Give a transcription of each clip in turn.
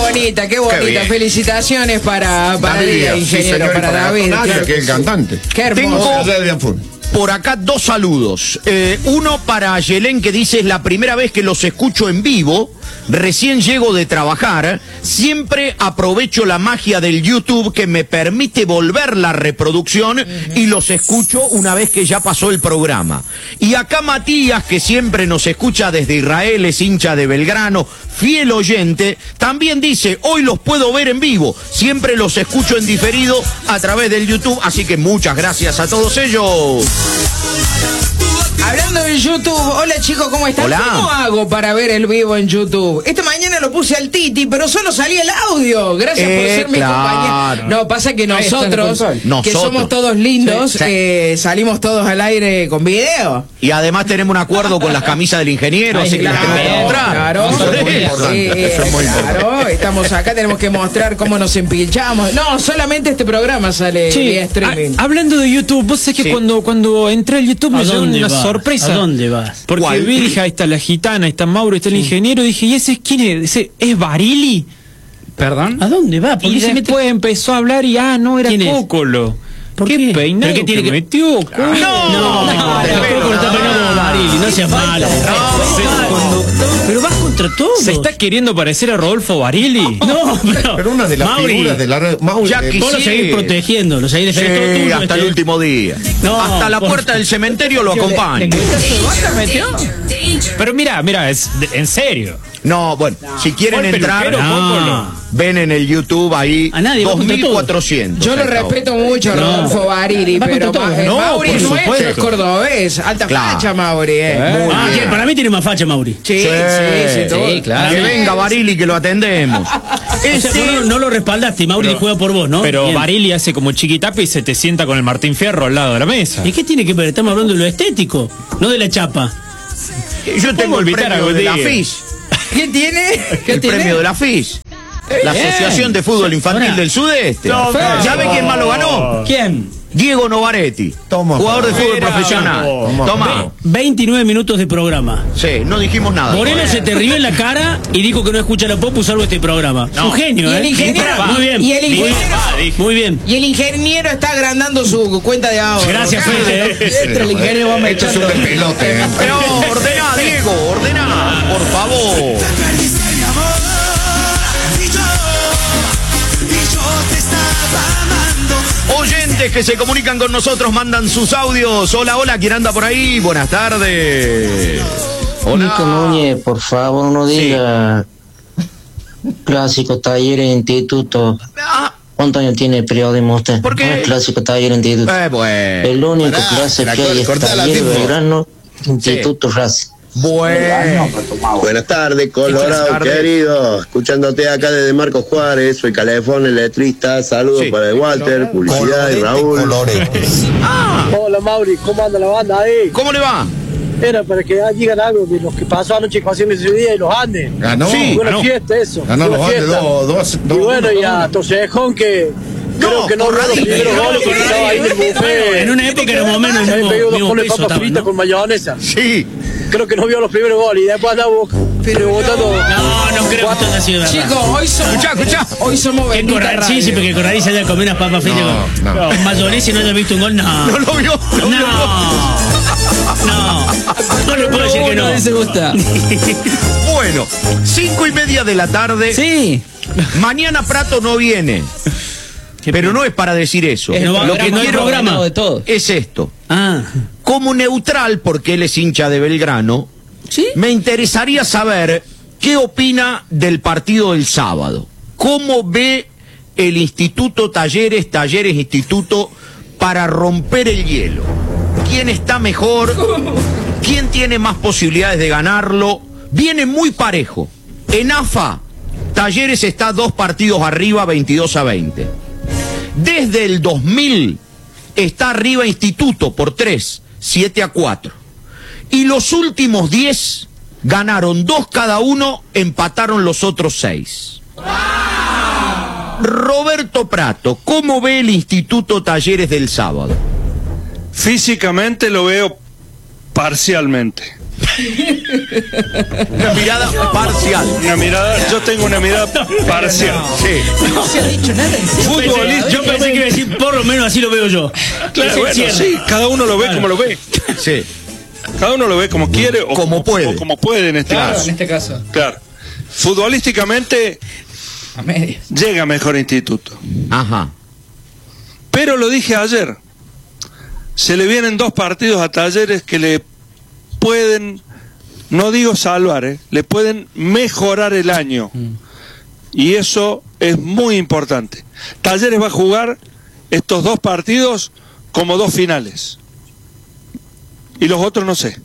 bonita, qué bonita. Felicitaciones para el ingeniero, sí, para David. Nadia, que es el cantante. Qué hermoso. Por acá 2 saludos. Uno para Yelén, que dice: es la primera vez que los escucho en vivo. Recién llego de trabajar. Siempre aprovecho la magia del YouTube que me permite volver la reproducción y los escucho una vez que ya pasó el programa. Y acá Matías, que siempre nos escucha desde Israel, es hincha de Belgrano, fiel oyente, también dice: hoy los puedo ver en vivo. Siempre los escucho en diferido a través del YouTube. Así que muchas gracias a todos ellos. Hablando de YouTube, hola chicos, ¿cómo están? Hola. ¿Cómo hago para ver el vivo en YouTube? Esta mañana lo puse al Titi, pero solo salía el audio. Gracias por ser mi compañero. No, pasa que nosotros, que somos todos lindos, salimos todos al aire con video. Y además tenemos un acuerdo con las camisas del ingeniero, así que las tenemos que mostrar. Claro, eso es muy importante. Eso es muy importante. Estamos acá, tenemos que mostrar cómo nos empilchamos. No, solamente este programa sale vía streaming. Hablando de YouTube, vos sabés que cuando entré al YouTube me dio una sorpresa. ¿A dónde vas? Porque vi, dije, ahí está la gitana, ahí está Mauro, ahí está el ingeniero, dije, ¿y ese quién es? ¿Ese es Barili? ¿Perdón? ¿A dónde va? Y después empezó a hablar y no, era Cócolo. ¿Qué peinado ¿Pero qué tiene que metió? No, Cócolo está peinado como Barili, no seas malo. Pero vas contra todo. ¿Se está queriendo parecer a Rodolfo Barili? No, pero una de las figuras de la red. Vos lo seguís protegiendo, lo seguís defendiendo todo tuyo. Hasta el último día. Hasta la puerta del cementerio lo acompaña. Pero mira, es en serio. No, bueno, si quieren entrar, ven en el YouTube ahí 2400. Yo lo respeto mucho, Rodolfo Barili, pero Mauri no es cordobés, alta facha Mauri. Para mí tiene más facha Mauri. Sí, claro. Que venga Barili que lo atendemos. No lo respaldaste, Mauri juega por vos, ¿no? Pero Barili hace como chiquitapa y se te sienta con el Martín Fierro al lado de la mesa. ¿Y qué tiene que ver? Estamos hablando de lo estético, no de la chapa. Yo tengo el premio de la FIS. ¿Qué tiene? El premio de la FIS. La Asociación de Fútbol Infantil del Sudeste. ¿Sabe quién más lo ganó? ¿Quién? Diego Novaretti, jugador de fútbol profesional. Toma. 29 minutos de programa. Sí, no dijimos nada. Moreno se te rió en la cara y dijo que no escucha la Popu salvo este programa. Un genio, y el ingeniero, muy bien. Muy bien. Y el ingeniero está agrandando su cuenta de ahorro. Gracias, Fede. El ingeniero va Esto es un despelote. Pero ordena, Diego, ordena, por favor. Oyentes que se comunican con nosotros, mandan sus audios. Hola, ¿quién anda por ahí? Buenas tardes. Hola. Nico Núñez, por favor, no diga Clásico Taller Instituto. ¿Cuántos años tiene el periodismo usted? ¿Por qué? No es Clásico Taller Instituto. Bueno. El único clase que hay es Taller Belgrano Instituto Racing. Bueno. Buenas tardes, Colorado querido. Escuchándote acá desde Marcos Juárez, soy Calefón, el letrista. Saludos para el Walter, publicidad y Raúl. Hola Mauri, ¿cómo anda la banda ahí? ¿Cómo le va? Era para que digan algo de los que pasó anoche con Haciendo ese día y los Andes. Ganó. Sí, buena fiesta eso. Ganó los Andes 2. Y bueno, y a Torcejón que creo que no vio los primeros goles porque estaba ahí en el buffet. En una época era más o menos el mismo mismo peso. Papas fritas con mayonesa. Sí. Creo que no vio los primeros goles y después andaba botando. No creo que haya sido verdad. Chicos, hoy somos Bendita Sí, porque Corraliza se haya comido unas papas fritas con mayonesa y no haya visto un gol. No lo vio. No le puedo decir que no. Se gusta. Bueno, 5:30 de la tarde. Sí. Mañana Prato no viene. Pero no es para decir eso. Lo que no hay programa de todo. Es esto. Como neutral, porque él es hincha de Belgrano, me interesaría saber qué opina del partido del sábado. ¿Cómo ve el Instituto Talleres Instituto para romper el hielo? ¿Quién está mejor? ¿Quién tiene más posibilidades de ganarlo? Viene muy parejo. En AFA, Talleres está 2 partidos arriba, 22-20. Desde el 2000 está arriba Instituto por 3, 7-4. Y los últimos 10 ganaron 2 cada uno, empataron los otros 6. Roberto Prato, ¿cómo ve el Instituto Talleres del sábado? Físicamente lo veo parcialmente. Una mirada parcial. Yo tengo una mirada parcial. Sí. No se ha dicho nada en serio. Yo pensé que iba a decir, por lo menos así lo veo yo. Claro, bueno, sí, cada uno lo ve como lo ve. Sí. Cada uno lo ve como quiere o como puede. O como puede en este caso. En este caso. Claro. Futbolísticamente a medias. Llega mejor Instituto. Ajá. Pero lo dije ayer. Se le vienen 2 partidos a Talleres que le pueden, no digo salvar, le pueden mejorar el año. Y eso es muy importante. Talleres va a jugar estos 2 partidos como 2 finales. Y los otros no sé.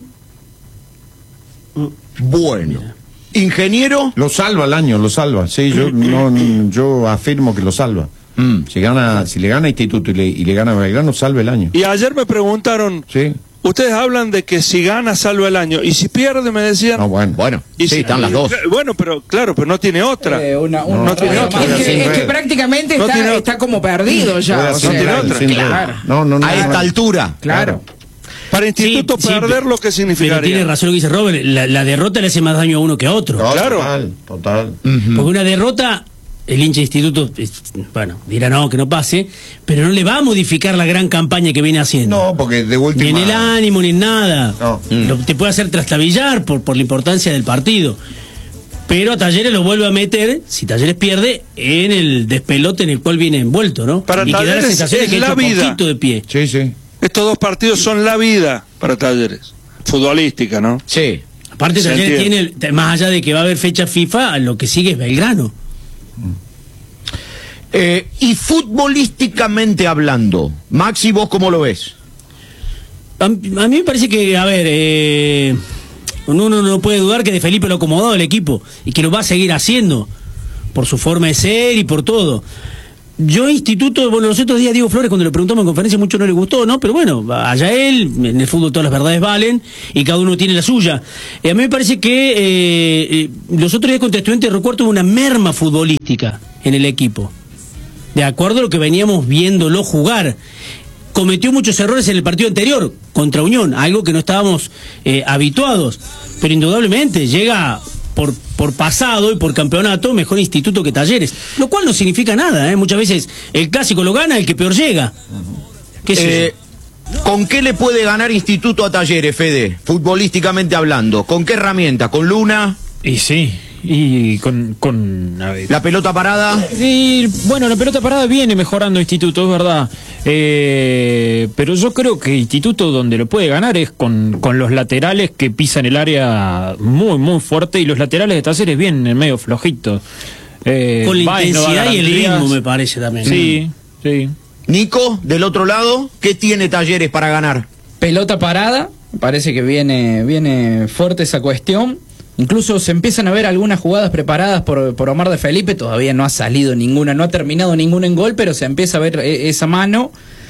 Bueno. Ingeniero. Lo salva el año, lo salva. Sí, yo afirmo que lo salva. Si le gana Instituto y le gana Belgrano, salva el año. Y ayer me preguntaron, sí. Ustedes hablan de que si gana salva el año, y si pierde me decían... No, bueno, y sí, si, están las dos. Bueno, pero claro, pero no tiene otra. No tiene otra. Es que prácticamente está como perdido ya. No tiene otra. Claro. A esta altura. Claro. Para Instituto perder lo que significaría. Pero tiene razón lo que dice Robert, la derrota le hace más daño a uno que a otro. Claro. Total. Porque una derrota, el hincha de Instituto, bueno, dirá no, que no pase, pero no le va a modificar la gran campaña que viene haciendo. No, porque de última... Ni en el ánimo, ni en nada. No. Te puede hacer trastabillar por la importancia del partido. Pero a Talleres lo vuelve a meter, si Talleres pierde, en el despelote en el cual viene envuelto, ¿no? Para y que da la sensación de que la ha hecho vida. poquito de pie. Sí. Estos 2 partidos son la vida para Talleres. Futbolística, ¿no? Sí. Aparte Talleres tiene, más allá de que va a haber fecha FIFA, lo que sigue es Belgrano. Y futbolísticamente hablando, Maxi, ¿vos cómo lo ves? A mí me parece que, a ver, uno no puede dudar que de Felipe lo acomodó el equipo y que lo va a seguir haciendo por su forma de ser y por todo. Yo Instituto, bueno, los otros días Diego Flores cuando le preguntamos en conferencia mucho no le gustó, ¿no? Pero bueno, allá él, en el fútbol todas las verdades valen y cada uno tiene la suya. A mí me parece que los otros días contra Estudiantes de Recuerdo hubo una merma futbolística en el equipo. De acuerdo a lo que veníamos viéndolo jugar. Cometió muchos errores en el partido anterior contra Unión, algo que no estábamos habituados, pero indudablemente llega por pasado y por campeonato mejor Instituto que Talleres, lo cual no significa nada, muchas veces el clásico lo gana el que peor llega. ¿Con qué le puede ganar Instituto a Talleres, Fede, futbolísticamente hablando? ¿Con qué herramienta? ¿Con Luna? Y sí, y con a ver. ¿La pelota parada? Y bueno, la pelota parada viene mejorando Instituto, es verdad. Pero yo creo que Instituto donde lo puede ganar es con los laterales que pisan el área muy, muy fuerte, y los laterales de Talleres vienen en medio flojitos. Con la intensidad y el ritmo, me parece también. Sí. Nico, del otro lado, ¿qué tiene Talleres para ganar? Pelota parada, parece que viene fuerte esa cuestión. Incluso se empiezan a ver algunas jugadas preparadas por Omar de Felipe, todavía no ha salido ninguna, no ha terminado ninguna en gol, pero se empieza a ver esa mano.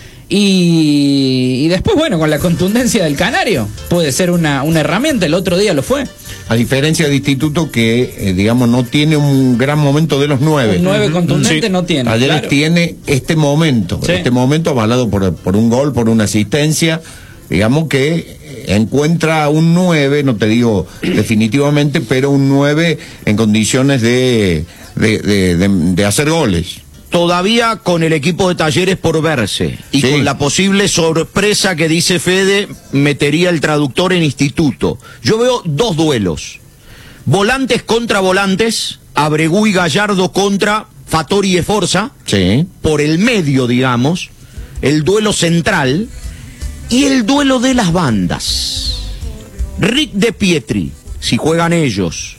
Y después, bueno, con la contundencia del Canario, puede ser una herramienta, el otro día lo fue. A diferencia de Instituto que, digamos, no tiene un gran momento de los 9. Un 9 contundente no tiene. Talleres tiene este momento avalado por un gol, por una asistencia, digamos que encuentra un 9, no te digo definitivamente, pero un 9 en condiciones de hacer goles. Todavía con el equipo de Talleres por verse y con la posible sorpresa que dice Fede, metería el traductor en Instituto. Yo veo 2 duelos. Volantes contra volantes, Abregú y Gallardo contra Fattori y Esforza, por el medio, digamos, el duelo central y el duelo de las bandas. Rick de Pietri, si juegan ellos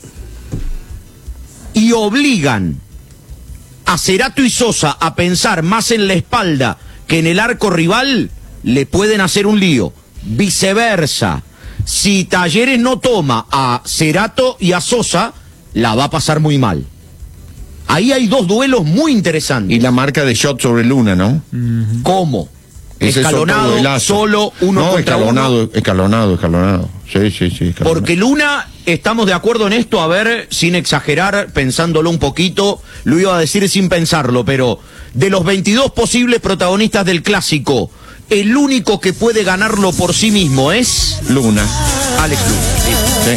y obligan a Cerato y Sosa a pensar más en la espalda que en el arco rival, le pueden hacer un lío. Viceversa, si Talleres no toma a Cerato y a Sosa, la va a pasar muy mal. Ahí hay 2 duelos muy interesantes. Y la marca de shot sobre Luna, ¿no? ¿Cómo? Ese Escalonado, solo uno contra uno. Escalonado. Sí, escalonado. Porque Luna, estamos de acuerdo en esto, a ver, sin exagerar, pensándolo un poquito, lo iba a decir sin pensarlo, pero de los 22 posibles protagonistas del clásico, el único que puede ganarlo por sí mismo es... Luna. Alex Luna.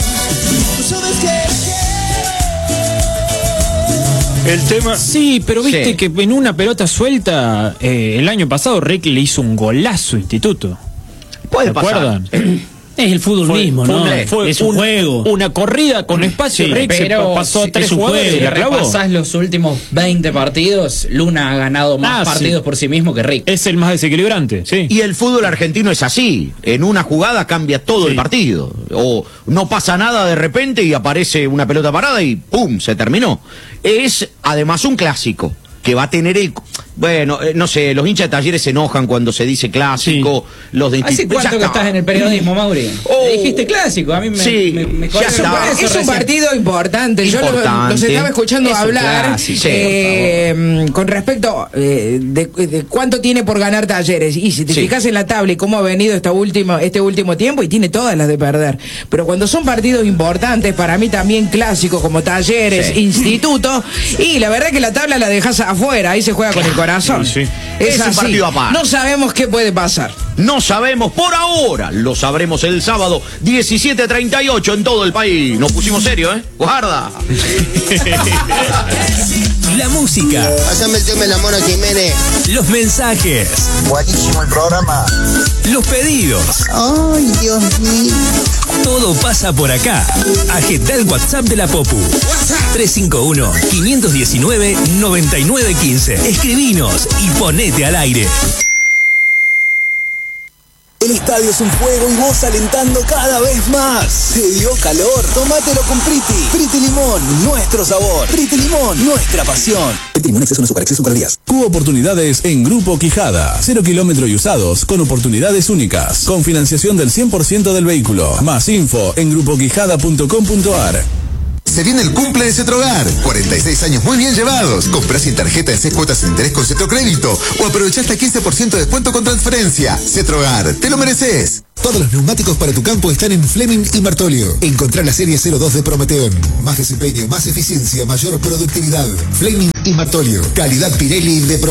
El tema. Sí, pero viste que en una pelota suelta, el año pasado Rick le hizo un golazo a Instituto. Puede pasar. Es el fútbol mismo, ¿no? Es un juego. Una corrida con espacio. Sí, Rick se pasó a 3 jugadores. Si repasás los últimos 20 partidos, Luna ha ganado más partidos por sí mismo que Rick. Es el más desequilibrante, sí. Y el fútbol argentino es así. En una jugada cambia todo el partido. O no pasa nada de repente y aparece una pelota parada y ¡pum! Se terminó. Es además un clásico que va a tener el... Bueno, no sé, los hinchas de Talleres se enojan cuando se dice clásico. Los de ¿Hace cuánto que estás en el periodismo, Mauri? Dijiste clásico, a mí me es un partido importante. Yo los estaba escuchando hablar con respecto de cuánto tiene por ganar Talleres. Y si te fijas en la tabla y cómo ha venido este último tiempo, y tiene todas las de perder. Pero cuando son partidos importantes, para mí también clásicos como Talleres, Instituto, y la verdad que la tabla la dejas afuera, ahí se juega con el corazón. Es un partido aparte. No sabemos qué puede pasar. No sabemos por ahora. Lo sabremos el sábado 17:38 en todo el país. Nos pusimos serio, ¿eh? Guarda. La música. Pásame el tema de la Mona Jiménez. Los mensajes. Buenísimo el programa. Los pedidos. Ay, Dios mío. Todo pasa por acá. Agenda el WhatsApp de la Popu. 351-519-9915. Escribinos y ponete al aire. El estadio es un juego y vos alentando cada vez más. ¿Te dio calor? Tómatelo con Priti. Priti Limón, nuestro sabor. Priti Limón, nuestra pasión. Priti Limón, exceso no azúcar, exceso en calorías. Oportunidades en Grupo Quijada. 0 kilómetros y usados con oportunidades únicas. Con financiación del 100% del vehículo. Más info en grupoquijada.com.ar. Se viene el cumple de Cetrogar. 46 años muy bien llevados. Comprá sin tarjeta en 6 cuotas sin interés con Cetrocrédito o aprovechá hasta 15% de descuento con transferencia. Cetrogar, te lo mereces. Todos los neumáticos para tu campo están en Fleming y Martolio. Encontrá la serie 02 de Prometeon. Más desempeño, más eficiencia, mayor productividad. Fleming y Martolio. Calidad Pirelli de